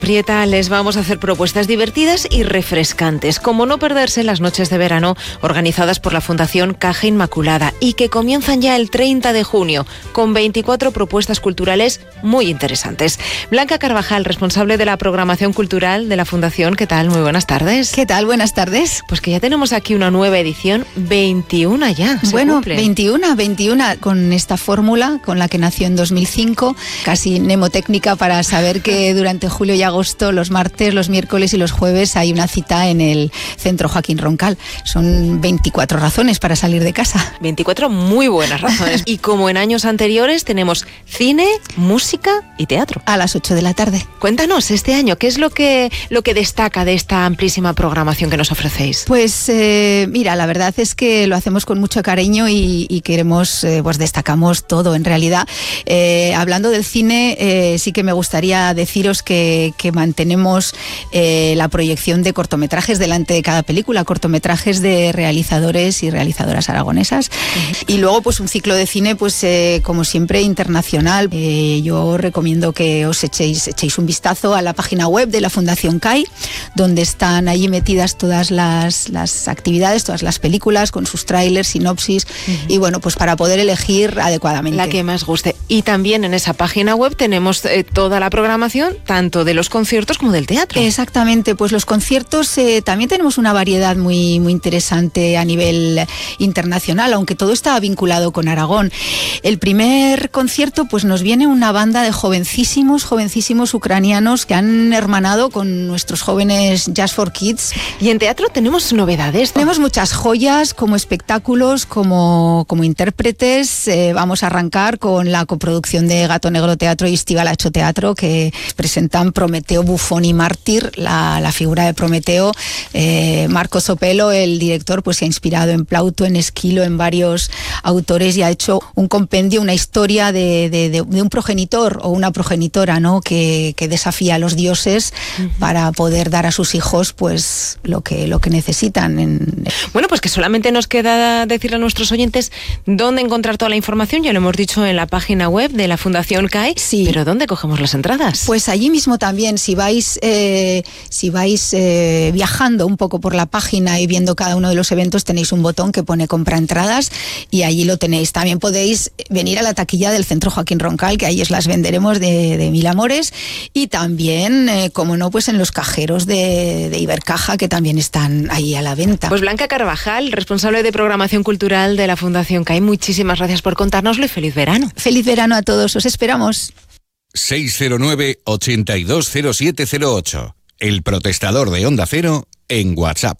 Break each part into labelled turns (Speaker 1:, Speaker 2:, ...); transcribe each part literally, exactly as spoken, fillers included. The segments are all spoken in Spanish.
Speaker 1: Prieta, les vamos a hacer propuestas divertidas y refrescantes, como no perderse las noches de verano organizadas por la Fundación Caja Inmaculada y que comienzan ya el treinta de junio con veinticuatro propuestas culturales muy interesantes. Blanca Carvajal, responsable de la programación cultural de la Fundación, ¿qué tal? Muy buenas tardes.
Speaker 2: ¿Qué tal? Buenas tardes.
Speaker 1: Pues que ya tenemos aquí una nueva edición, veintiuno ya.
Speaker 2: Bueno,
Speaker 1: cumple.
Speaker 2: veintiuno, veintiuno con esta fórmula con la que nació en dos mil cinco, casi mnemotécnica para saber que durante julio y agosto, los martes, los miércoles y los jueves hay una cita en el Centro Joaquín Roncal. Son veinticuatro razones para salir de casa.
Speaker 1: veinticuatro muy buenas razones. Y como en años anteriores tenemos cine, música y teatro.
Speaker 2: A las ocho de la tarde.
Speaker 1: Cuéntanos este año, ¿qué es lo que, lo que destaca de esta amplísima programación que nos ofrecéis?
Speaker 2: Pues eh, mira, la verdad es que lo hacemos con mucho cariño y, y queremos, eh, pues destacamos todo en realidad. Eh, hablando del cine, eh, sí que me gustaría deciros que, que mantenemos eh, la proyección de cortometrajes delante de cada película, cortometrajes de realizadores y realizadoras aragonesas. Uh-huh. Y luego pues un ciclo de cine, pues eh, como siempre, internacional. Eh, yo recomiendo que os echéis, echéis un vistazo a la página web de la Fundación C A I, donde están allí metidas todas las, las actividades, todas las películas, con sus trailers, sinopsis, uh-huh. y bueno, pues para poder elegir adecuadamente.
Speaker 1: La que más guste. Y también en esa página web tenemos eh, toda la programación, tanto de los conciertos como del teatro.
Speaker 2: Exactamente, pues los conciertos eh, también tenemos una variedad muy, muy interesante a nivel internacional, aunque todo está vinculado con Aragón. El primer concierto, pues nos viene una banda de jovencísimos, jovencísimos ucranianos que han hermanado con nuestros jóvenes Jazz for Kids.
Speaker 1: Y en teatro tenemos novedades.
Speaker 2: Tenemos muchas joyas como espectáculos, como, como intérpretes. Eh, vamos a arrancar con la coproducción de Gato Negro Teatro y Estivalacho Teatro, que presentan Prometeo, Bufón y Mártir, la, la figura de Prometeo. Eh, Marco Sopelo, el director, pues se ha inspirado en Plauto, en Esquilo, en varios autores y ha hecho un compendio, una historia de, de, de, de un progenitor o una progenitora, ¿no? que, que desafía a los dioses uh-huh. para poder dar a sus hijos pues lo que, lo que necesitan. En...
Speaker 1: Bueno, pues que solamente nos queda decirle a nuestros oyentes dónde encontrar toda la información. Ya lo hemos dicho en la página web de la Fundación C A I,
Speaker 2: sí.
Speaker 1: Pero ¿dónde cogemos las entradas?
Speaker 2: Pues allí mismo también, si vais, eh, si vais eh, viajando un poco por la página y viendo cada uno de los eventos, tenéis un botón que pone compra entradas y allí lo tenéis. También podéis venir a la taquilla del Centro Joaquín Roncal, que ahí os las venderemos de, de mil amores, y también, eh, como no, pues en los cajeros de, de Ibercaja, que también están ahí a la venta.
Speaker 1: Pues Blanca Carvajal, responsable de programación cultural de la Fundación C A I, muchísimas gracias por contárnoslo y feliz verano.
Speaker 2: Feliz verano a todos, os esperamos.
Speaker 3: seis cero nueve, ochenta y dos cero siete cero ocho. El protestador de Onda Cero en WhatsApp.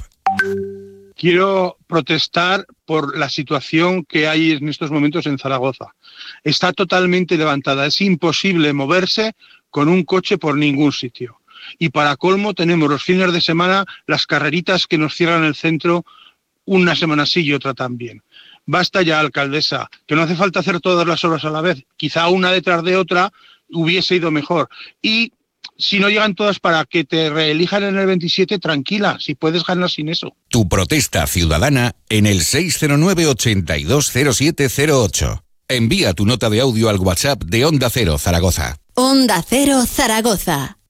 Speaker 4: Quiero protestar por la situación que hay en estos momentos en Zaragoza. Está totalmente levantada, es imposible moverse con un coche por ningún sitio. Y para colmo tenemos los fines de semana las carreritas que nos cierran el centro una semana sí y otra también. Basta ya, alcaldesa, que no hace falta hacer todas las obras a la vez. Quizá una detrás de otra hubiese ido mejor. Y si no llegan todas para que te reelijan en el veintisiete, tranquila, si puedes ganar sin eso.
Speaker 3: Tu protesta ciudadana en el seis cero nueve, ochenta y dos cero siete cero ocho. Envía tu nota de audio al WhatsApp de Onda Cero Zaragoza.
Speaker 5: Onda Cero Zaragoza.